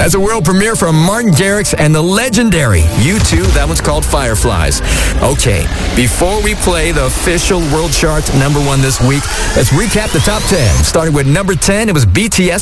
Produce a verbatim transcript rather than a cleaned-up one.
That's a world premiere from Martin Garrix and the legendary U two. That one's called Fireflies. Okay, before we play the official world chart number one this week, let's recap the top ten. Starting with number ten, it was B T S